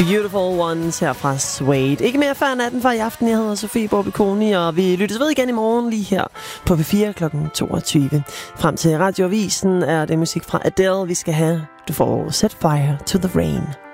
Beautiful Ones her fra Suede. Ikke mere før natten for i aften. Jeg hedder Sofie Borbikoni, og vi lyttes ved igen i morgen lige her på P4 kl. 22. Frem til Radioavisen er det musik fra Adele, vi skal have. Du får Set Fire to the Rain.